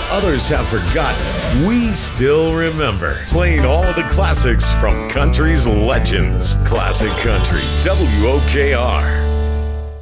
others have forgotten, we still remember. Playing all the classics from country's legends. Classic Country, WOKR.